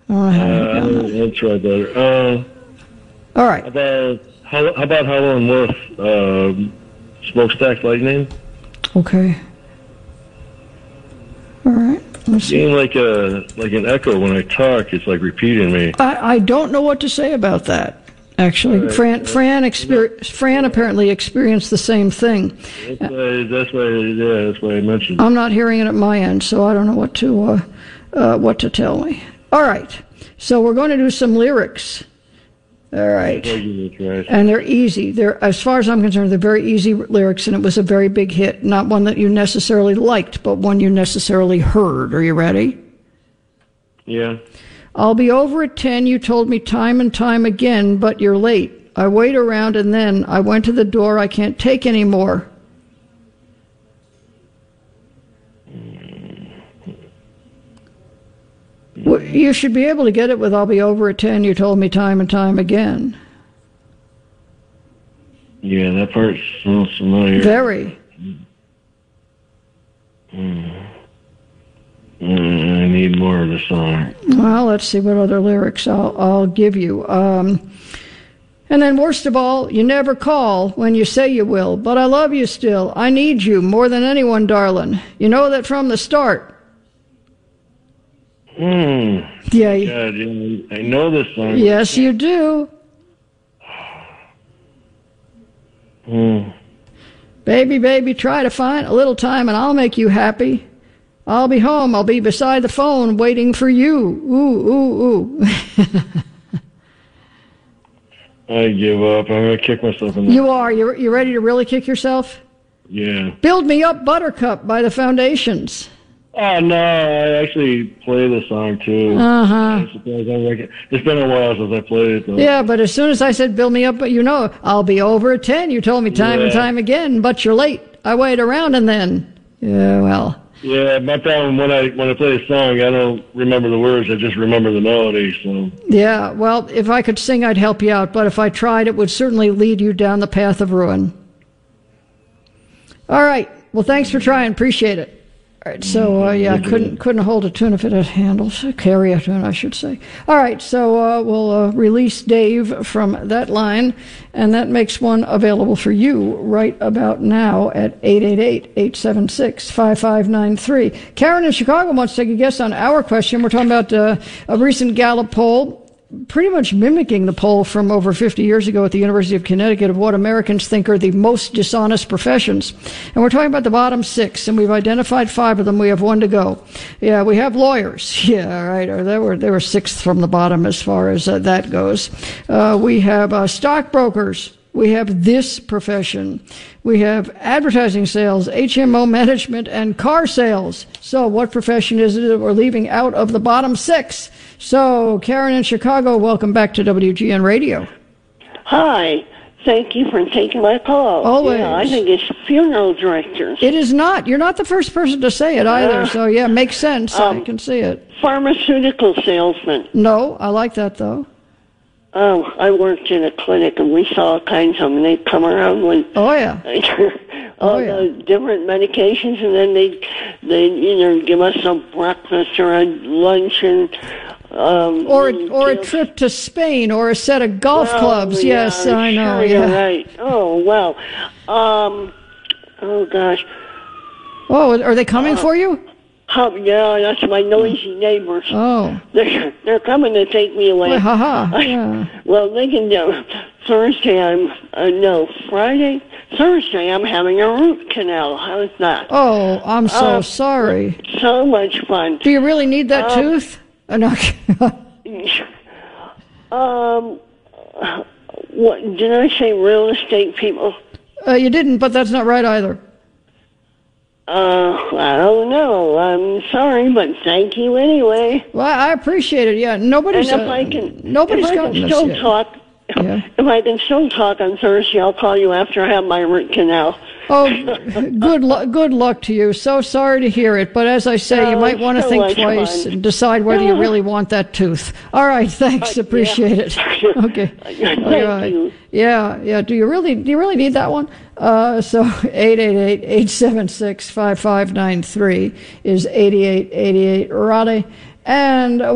I'll try better. All right. How about Howlin' Wolf, Smokestack Lightning? Okay. All right. It's getting like an echo when I talk. It's like repeating me. I don't know what to say about that. Actually, right. Fran apparently experienced the same thing. That's why I mentioned it. I'm not hearing it at my end, so I don't know what to tell me. All right, so we're going to do some lyrics. All right, and they're easy. They're, as far as I'm concerned, they're very easy lyrics, and it was a very big hit. Not one that you necessarily liked, but one you necessarily heard. Are you ready? Yeah. I'll be over at 10, you told me time and time again, but you're late. I wait around and then I went to the door, I can't take any more. Well, you should be able to get it with I'll be over at 10, you told me time and time again. Yeah, that part sounds familiar. Very. I need more of the song. Well, let's see what other lyrics I'll give you. And then worst of all, you never call when you say you will, but I love you still. I need you more than anyone, darling. You know that from the start. Yeah. God, I know this song. Yes, you do. Baby, baby, try to find a little time and I'll make you happy. I'll be home. I'll be beside the phone waiting for you. Ooh, ooh, ooh. I give up. I'm going to kick myself in the... You are. You ready to really kick yourself? Yeah. Build Me Up, Buttercup by the Foundations. Oh, no. I actually play the song, too. Uh-huh. It's been a while since I played it, though. Yeah, but as soon as I said Build Me Up, but you know, I'll be over at 10. You told me time and time again, but you're late. I wait around and then... Yeah, well... Yeah, my problem when I play a song, I don't remember the words. I just remember the melody. So. Yeah, well, if I could sing, I'd help you out. But if I tried, it would certainly lead you down the path of ruin. All right. Well, thanks for trying. Appreciate it. All right. So I couldn't hold a tune if it had handles. Carry a tune, I should say. All right. So we'll release Dave from that line, and that makes one available for you right about now at 888-876-5593. Karen in Chicago wants to take a guess on our question. We're talking about a recent Gallup poll, pretty much mimicking the poll from over 50 years ago at the University of Connecticut of what Americans think are the most dishonest professions. And we're talking about the bottom 6, and we've identified 5 of them. We have 1 to go. Yeah, we have lawyers. Yeah, right. Or they were 6th from the bottom as far as that goes. We have stockbrokers. We have this profession. We have advertising sales, HMO management, and car sales. So what profession is it that we're leaving out of the bottom 6? So, Karen in Chicago, welcome back to WGN Radio. Hi. Thank you for taking my call. Always. Yeah, I think it's funeral directors. It is not. You're not the first person to say it either. So, yeah, makes sense. I can see it. Pharmaceutical salesman. No, I like that, though. Oh, I worked in a clinic, and we saw all kinds of them. They'd come around with the different medications, and then they'd either give us a breakfast or a lunch and... or a trip to Spain or a set of golf clubs. Yeah, yes, I know. Sure, you're right. Oh, well. Oh, gosh. Oh, are they coming for you? Yeah, that's my noisy neighbors. Oh. They're coming to take me away. Well, yeah. Well, they can do. Friday? Thursday, I'm having a root canal. How's that? Oh, I'm so sorry. So much fun. Do you really need that tooth? No. What did I say? Real estate people? You didn't, but that's not right either. I don't know. I'm sorry, but thank you anyway. Well, I appreciate it. Yeah, nobody's gotten this yet. If I can still talk on Thursday, I'll call you after I have my root canal. Oh, good luck to you. So sorry to hear it, but as I say, you might want to think twice and decide whether you really want that tooth. All right, thanks. Appreciate it. Okay. Thank you. Yeah. Do you really need that one? So 888-876-5593 is 8888 Roddy. And